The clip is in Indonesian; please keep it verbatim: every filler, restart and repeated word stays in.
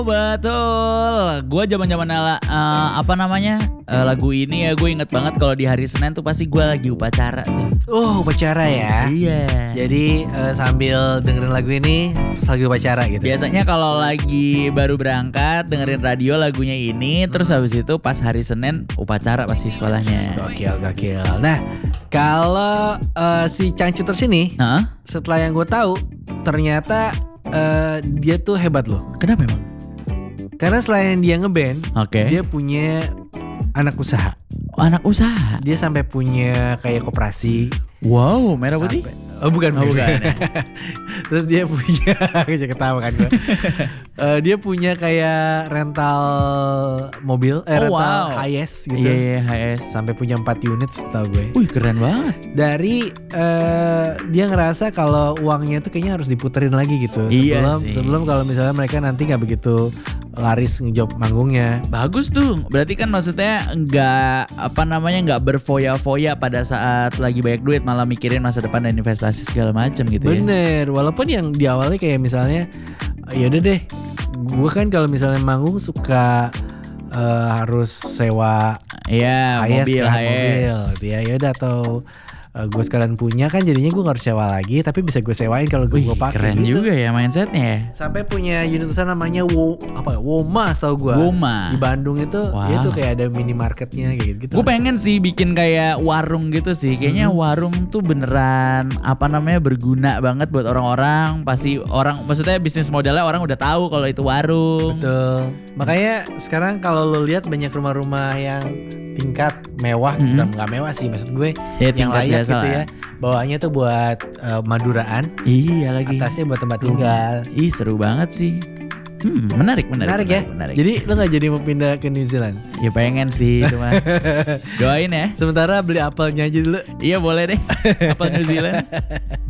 Betul, gue zaman-zaman ala, uh, apa namanya uh, lagu ini ya gue inget banget kalau di hari Senin tuh pasti gue lagi upacara tuh. Oh upacara ya. Iya. Jadi uh, sambil dengerin lagu ini pas lagi upacara gitu. Biasanya kalau lagi baru berangkat dengerin radio lagunya ini, terus habis itu pas hari Senin upacara pasti sekolahnya. Gokil gokil. Nah kalau uh, si Cangcuters ini, Hah? setelah yang gue tahu ternyata uh, dia tuh hebat loh. Kenapa emang? Karena selain dia ngeband, Oke. dia punya anak usaha. Oh, anak usaha. Dia sampai punya kayak koperasi. Wow, merah putih. Sampai- Oh bukan, Oh, bukan, ya. Terus dia punya, aja ketawa kan gue. uh, dia punya kayak rental mobil, eh, Oh, rental wow. hiace gitu. Iya, iya, H S. Sampai punya empat unit setahu gue. Wih, keren banget. Dari uh, dia ngerasa kalau uangnya tuh kayaknya harus diputerin lagi gitu. Iya Sebelum sih. sebelum kalau misalnya mereka nanti nggak begitu laris ngejob manggungnya. Bagus tuh. Berarti kan maksudnya nggak apa namanya nggak berfoya-foya pada saat lagi banyak duit, malah mikirin masa depan dan investasi segala macam gitu ya. Bener, walaupun yang di awalnya kayak misalnya ya udah deh, gue kan kalau misalnya manggung suka uh, harus sewa Iya, hiace mobil, kan, H S. mobil, gitu ya. Ya udah atau uh, gue sekalian punya kan jadinya gue nggak harus sewa lagi, tapi bisa gue sewain kalau gue Wih, pakai. keren gitu. juga ya mindsetnya ya. Sampai punya unit usaha namanya Wo, apa Woma setahu gue. Woma. Di Bandung itu Wow. dia tuh kayak ada minimarketnya kayak gitu. Gue pengen sih bikin kayak warung gitu sih. Kayaknya Mhm. warung tuh beneran apa namanya berguna banget buat orang-orang. Pasti orang, maksudnya bisnis modelnya orang udah tahu kalau itu warung. Betul. Makanya sekarang kalau lo lihat banyak rumah-rumah yang tingkat mewah, Mhm. bukan nggak mewah sih maksud gue, Ya, yang tingkat layak biasa gitu lah. ya. Bawahnya tuh buat uh, maduraan, Iya lagi. atasnya buat tempat tinggal. Ih, seru banget sih. Hmm, menarik, menarik, Menarik ya. menarik. Jadi lo nggak jadi mau pindah ke New Zealand? Ya pengen sih itu mah. Doain ya. Sementara beli apelnya aja dulu. Iya boleh deh. Apa New Zealand?